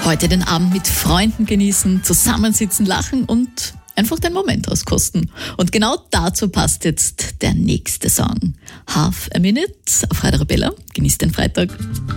Heute den Abend mit Freunden genießen, zusammensitzen, lachen und einfach den Moment auskosten. Und genau dazu passt jetzt der nächste Song. Half a Minute auf Radio Arabella. Genießt den Freitag.